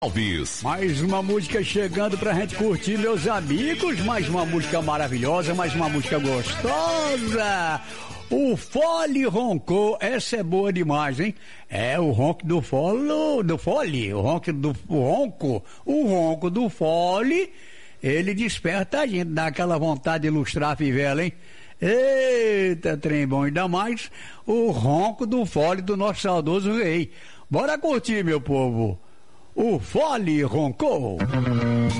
Alves. Mais uma música chegando pra gente curtir, meus amigos. Mais uma música maravilhosa, mais uma música gostosa. O Fole roncou, essa é boa demais, hein? É o ronco do Fole, o ronco do Fole, ele desperta a gente, dá aquela vontade de ilustrar a fivela, hein? Eita, trem bom, ainda mais o ronco do Fole do nosso saudoso rei. Bora curtir, meu povo. O Fole roncou.